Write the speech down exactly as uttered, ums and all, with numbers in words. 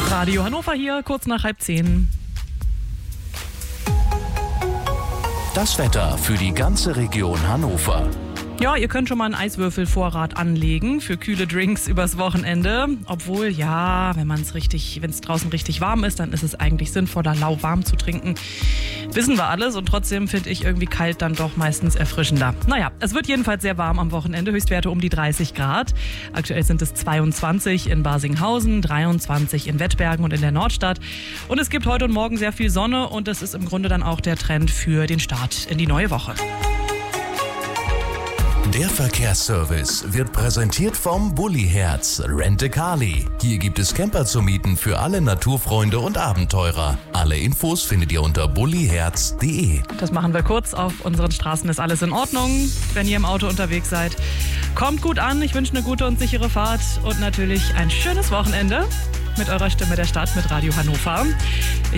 Radio Hannover hier, kurz nach halb zehn. Das Wetter für die ganze Region Hannover. Ja, ihr könnt schon mal einen Eiswürfelvorrat anlegen für kühle Drinks übers Wochenende. Obwohl, ja, wenn man es richtig, wenn es draußen richtig warm ist, dann ist es eigentlich sinnvoller, lauwarm zu trinken. Wissen wir alles und trotzdem finde ich irgendwie kalt dann doch meistens erfrischender. Naja, es wird jedenfalls sehr warm am Wochenende, Höchstwerte um die dreißig Grad. Aktuell sind es zweiundzwanzig in Barsinghausen, dreiundzwanzig in Wettbergen und in der Nordstadt. Und es gibt heute und morgen sehr viel Sonne und das ist im Grunde dann auch der Trend für den Start in die neue Woche. Der Verkehrsservice wird präsentiert vom Bulli-Herz Rent-A-Carly. Hier gibt es Camper zu mieten für alle Naturfreunde und Abenteurer. Alle Infos findet ihr unter bulliherz punkt de. Das machen wir kurz. Auf unseren Straßen ist alles in Ordnung, wenn ihr im Auto unterwegs seid. Kommt gut an, ich wünsche eine gute und sichere Fahrt und natürlich ein schönes Wochenende mit eurer Stimme der Stadt mit Radio Hannover. Ich